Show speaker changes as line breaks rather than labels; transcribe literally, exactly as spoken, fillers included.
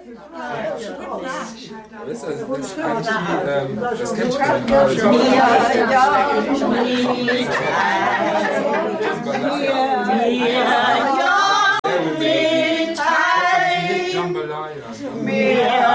Das, also, das, kann ich, ähm, das kennt ich gar nicht. Jambalaya.